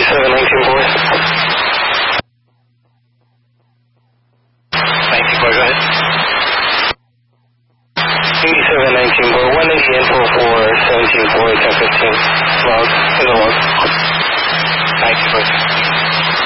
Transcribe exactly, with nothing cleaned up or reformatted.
eighty-seven nineteen boy. nineteen boy, go ahead. eighty-seven nineteen boy, one eighty info for seventeen four, ten fifteen. Log, in the log. nineteen boy.